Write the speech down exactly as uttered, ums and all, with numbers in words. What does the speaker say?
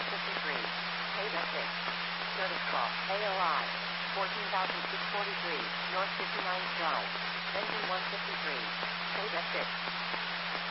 fifty-three. Paid at six. Service call. A O I. fourteen thousand six hundred forty-three. North fifty-ninth Drive. Engine one fifty-three. Paid at six.